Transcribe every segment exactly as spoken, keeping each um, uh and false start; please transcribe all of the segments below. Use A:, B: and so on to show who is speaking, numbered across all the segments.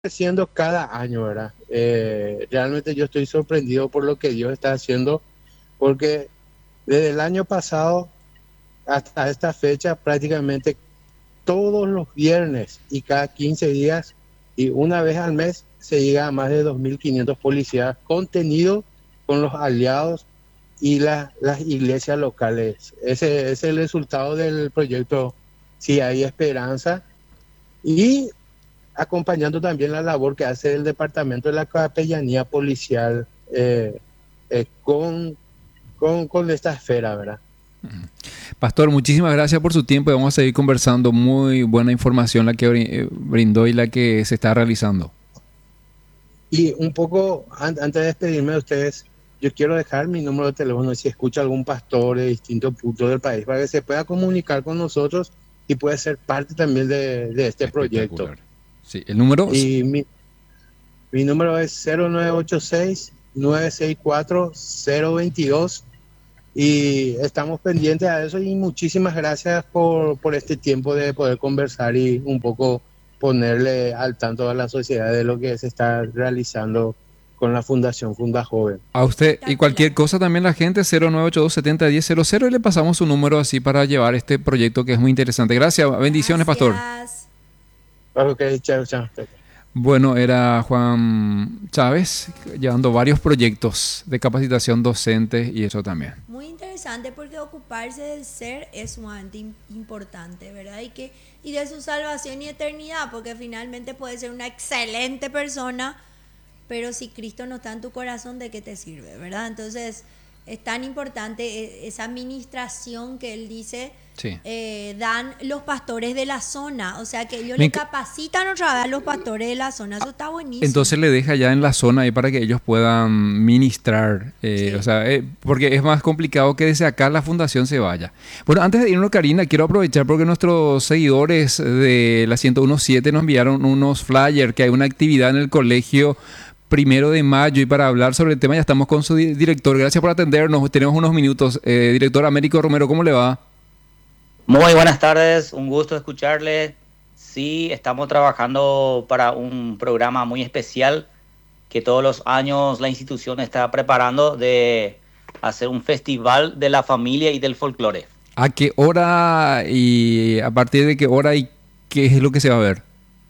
A: creciendo cada año, ¿verdad? Eh, realmente yo estoy sorprendido por lo que Dios está haciendo, porque desde el año pasado hasta esta fecha prácticamente todos los viernes y cada quince días y una vez al mes se llega a más de dos mil quinientos policías contenidos con los aliados y la- las iglesias locales. Ese es el resultado del proyecto Si Hay Esperanza, y acompañando también la labor que hace el Departamento de la Capellanía Policial eh, eh, con, con, con esta esfera, ¿verdad?
B: Pastor, muchísimas gracias por su tiempo y vamos a seguir conversando. Muy buena información la que brin- eh, brindó y la que se está realizando.
A: Y un poco an- antes de despedirme de ustedes, yo quiero dejar mi número de teléfono si escucha algún pastor de distintos puntos del país para que se pueda comunicar con nosotros y pueda ser parte también de, de este proyecto.
B: Espectacular. Sí, el número,
A: Y mi, mi número es cero nueve ocho seis, nueve seis cuatro, cero dos dos y estamos pendientes a eso y muchísimas gracias por, por este tiempo de poder conversar y un poco ponerle al tanto a la sociedad de lo que se está realizando con la Fundación Funda Joven.
B: a usted y cualquier cosa también la gente, cero nueve ocho dos setenta diez cero cero y le pasamos su número así para llevar este proyecto que es muy interesante. Gracias, bendiciones, pastor.
C: Gracias.
A: Ok, chao, chao.
B: Bueno, era Juan Chávez llevando varios proyectos de capacitación docente y eso también.
C: Muy interesante porque ocuparse del ser es sumamente im- importante, ¿verdad? Y que y de su salvación y eternidad, porque finalmente puedes ser una excelente persona, pero si Cristo no está en tu corazón, ¿de qué te sirve, verdad? Entonces, es tan importante eh, esa administración que él dice,
B: Sí.
C: eh, dan los pastores de la zona, o sea que ellos
B: Me
C: le
B: enc-
C: capacitan otra vez a los pastores de la zona, eso está buenísimo.
B: Entonces le deja ya en la zona ahí para que ellos puedan ministrar, eh,
C: Sí.
B: o sea, eh, porque es más complicado que desde acá la fundación se vaya. Bueno, antes de irnos, Karina, quiero aprovechar porque nuestros seguidores de la ciento uno punto siete nos enviaron unos flyers que hay una actividad en el colegio Primero de Mayo y para hablar sobre el tema ya estamos con su di- director. Gracias por atendernos, tenemos unos minutos. Eh, director Américo Romero, ¿cómo le va?
D: Muy buenas tardes, un gusto escucharle. Sí, estamos trabajando para un programa muy especial que todos los años la institución está preparando de hacer un festival de la familia y del folclore.
B: ¿A qué hora y a partir de qué hora y qué es lo que se va a ver?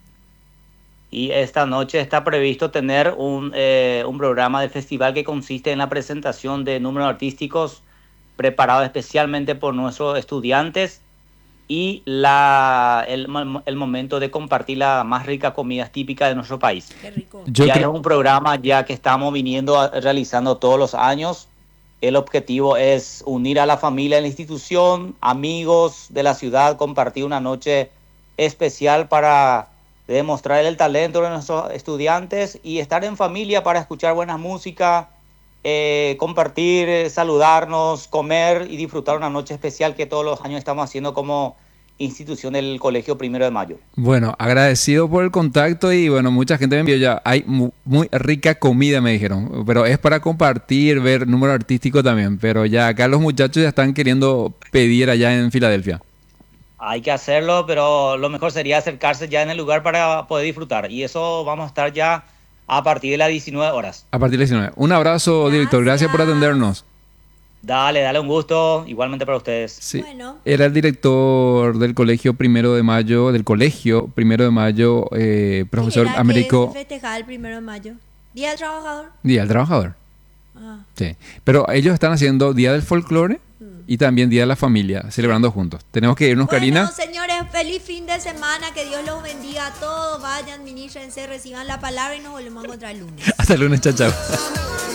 D: Y esta noche está previsto tener un, eh, un programa de festival que consiste en la presentación de números artísticos preparados especialmente por nuestros estudiantes y la, el, el momento de compartir las más ricas comidas típicas de nuestro país.
C: Qué rico.
B: Yo
D: ya
B: creo-
D: es un programa ya que estamos viniendo a- realizando todos los años. El objetivo es unir a la familia de la institución, amigos de la ciudad, compartir una noche especial para demostrar el talento de nuestros estudiantes y estar en familia para escuchar buena música, eh, compartir, eh, saludarnos, comer y disfrutar una noche especial que todos los años estamos haciendo como institución del Colegio Primero de Mayo.
B: Bueno, agradecido por el contacto y bueno, mucha gente me envió ya. Hay mu- muy rica comida, me dijeron, pero es para compartir, ver número artístico también. Pero ya acá los muchachos ya están queriendo pedir allá en Filadelfia.
D: Hay que hacerlo, pero lo mejor sería acercarse ya en el lugar para poder disfrutar. Y eso vamos a estar ya a partir de las diecinueve horas.
B: A partir de las diecinueve. Un abrazo, director. Gracias por
C: Gracias.
B: atendernos.
D: Dale, dale un gusto, igualmente para ustedes.
B: Sí.
C: Bueno.
B: Era el director del Colegio Primero de Mayo, del Colegio Primero de Mayo, eh, profesor
C: Era que
B: Américo
C: se festejaba el primero de mayo. Día del Trabajador.
B: Día del Trabajador.
C: Ah.
B: Sí. Pero ellos están haciendo Día del Folclore y también Día de la Familia, celebrando juntos. Tenemos que irnos,
C: Bueno,
B: Karina.
C: señores, feliz fin de semana. Que Dios los bendiga a todos. Vayan, ministrense, reciban la palabra y nos volvemos a encontrar el lunes.
B: Hasta el lunes, chao, chao.